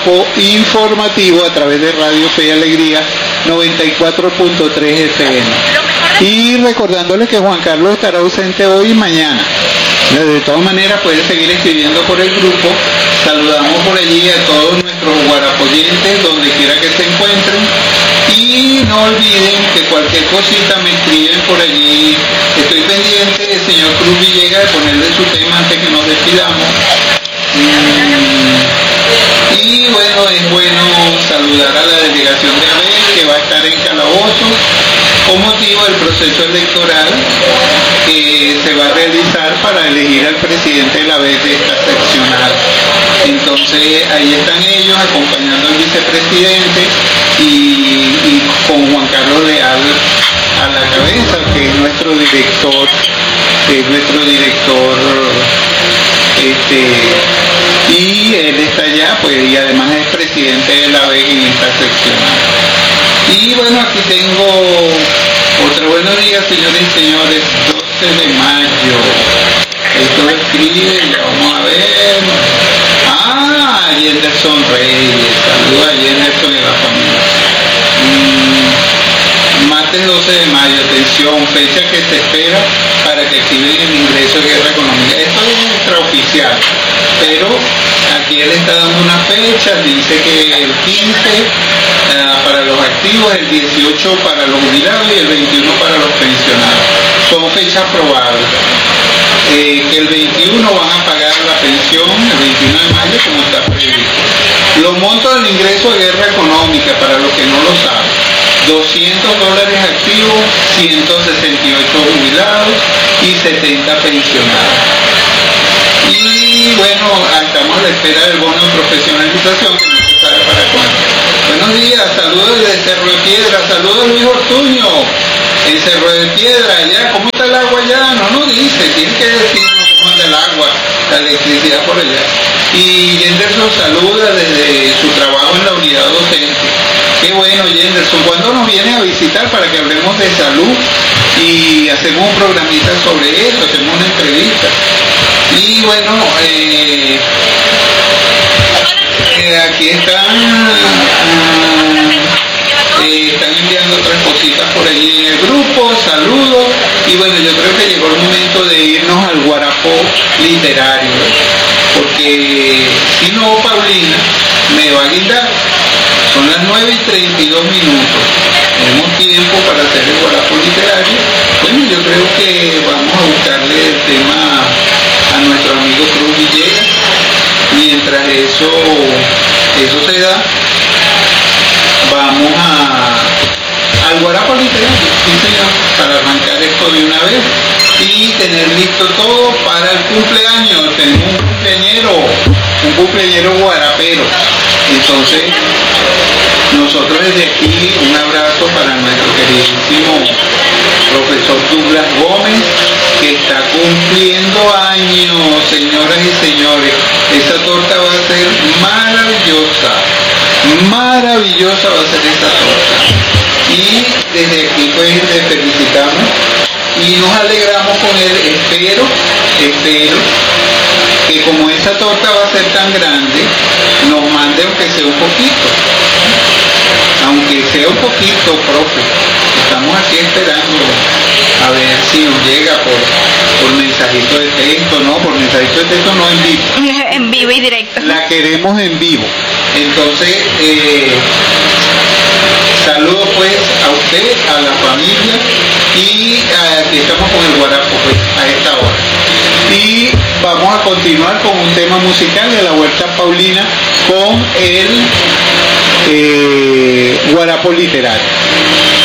guarapo informativo a través de Radio Fe y Alegría 94.3 FM. Y recordándoles que Juan Carlos estará ausente hoy y mañana. De todas maneras pueden seguir escribiendo por el grupo. Saludamos por allí a todos nuestros guarapoyentes donde quiera que se encuentren. Y no olviden que cualquier cosita me escriben por allí. Estoy pendiente del señor Cruz Villegas de ponerle su tema antes que nos despidamos. Y bueno, es bueno saludar a la delegación de Abel que va a estar en Calabozo con motivo del proceso electoral que se va a realizar para elegir al presidente de la vez de esta seccional. Entonces ahí están ellos acompañando al vicepresidente y con Juan Carlos Leal a la cabeza, que es nuestro director, y él está allá, pues, y además es presidente de la VEG en esta seccional. Y bueno, aquí tengo otro buenos días, señores y señores, 12 de mayo. Esto lo escribe, ya vamos a ver. Yenderson Reyes, saludos a Yenderson y a la familia. Martes 12 de mayo, atención, fecha que se espera para que activen el ingreso de guerra económica. Esto es extraoficial, pero aquí él está dando una fecha, dice que el 15 para los activos, el 18 para los jubilados y el 21 para los pensionados. Son fechas probables. Que el 21 van a pagar la pensión, el 21 de mayo, como está previsto. Los montos del ingreso de guerra económica, para los que no lo saben, $200 activos, 168 jubilados y 70 pensionados. Y bueno, estamos a la espera del bono de profesionalización, que no se sabe para cuándo. Buenos días, saludos desde Cerro de Piedra, saludos Luis Ortuño, en Cerro de Piedra, allá, ¿cómo está el agua allá? No dice, tiene que decirnos cómo anda el agua, la electricidad por allá. Y Yenderson saluda desde su trabajo en la unidad docente. Qué bueno, Yenderson, ¿cuándo nos viene a visitar para que hablemos de salud y hacemos un programita sobre eso, hacemos una entrevista? Y bueno, aquí están enviando otras cositas por allí en el grupo, saludos, y bueno, yo creo que llegó el momento de irnos al guarapo literario, porque si no, Paulina me va a guindar. Son las 9:32. Tenemos tiempo para hacer el guarapo literario. Bueno, yo creo que vamos a buscarle el tema a nuestro amigo Cruz Villegas. Mientras eso se da, vamos al guarapo literario, sí señor, para arrancar esto de una vez y tener listo todo para el cumpleaños. Tenemos un cumpleañero guarapero. Entonces, nosotros desde aquí, un abrazo para nuestro queridísimo profesor Douglas Gómez, que está cumpliendo años, señoras y señores. Esa torta va a ser maravillosa va a ser esa torta. Y desde aquí pues le felicitamos y nos alegramos con él. Espero que como esa torta va a ser tan grande, nos mande aunque sea un poquito, profe. Estamos aquí esperando a ver si nos llega por mensajito de texto, no, por mensajito de texto no, en vivo. En vivo y directo. La queremos en vivo. Entonces, saludos pues a usted, a la familia, y aquí estamos con el guarapo pues a esta hora. Y vamos a continuar con un tema musical de la Huerta Paulina con el guarapo literario.